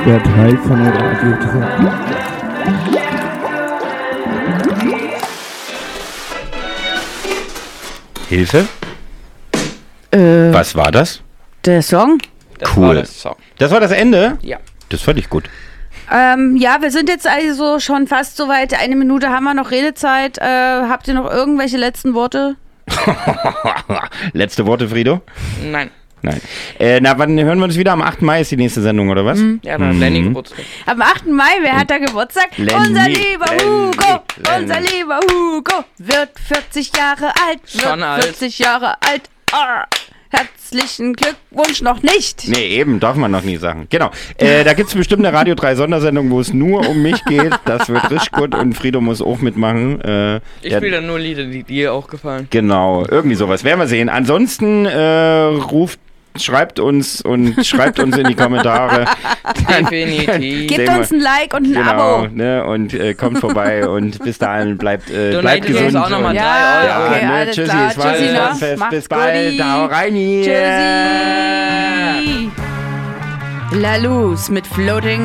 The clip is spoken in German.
Der Teil von der Radio. Hilfe? Was war das? Der Song? Das Cool. war das Song. Das war das Ende? Ja. Das fand ich gut. Ja, wir sind jetzt also schon fast soweit. 1 Minute haben wir noch Redezeit. Habt ihr noch irgendwelche letzten Worte? Letzte Worte, Frido? Nein. Nein. Wann hören wir uns wieder? Am 8. Mai ist die nächste Sendung, oder was? Ja, dann hat Lenny Geburtstag. Am 8. Mai, wer hat da Geburtstag? Lenny, Unser lieber Hugo, Lenny. unser lieber Hugo wird 40 Jahre alt. Schon alt. 40 Jahre alt. Herzlichen Glückwunsch noch nicht. Nee, eben, darf man noch nie sagen. Genau. Da gibt es bestimmt eine Radio 3 Sondersendung, wo es nur um mich geht. Das wird richtig gut und Frido muss auch mitmachen. Ich spiele dann nur Lieder, die dir auch gefallen. Genau, irgendwie sowas. Werden wir sehen. Ansonsten schreibt uns in die Kommentare. Definitiv. Gebt uns ein Like und ein Abo. Ne, und kommt vorbei und bis dahin bleibt Donatet gesund. uns auch nochmal 3 Ja, Euro. okay, ne, alles tschüssi, klar. es war Tschüssi, ein ne? Fest. Macht's Bis bald. guti. Hau rein hier. Tschüssi. La Luz mit Floating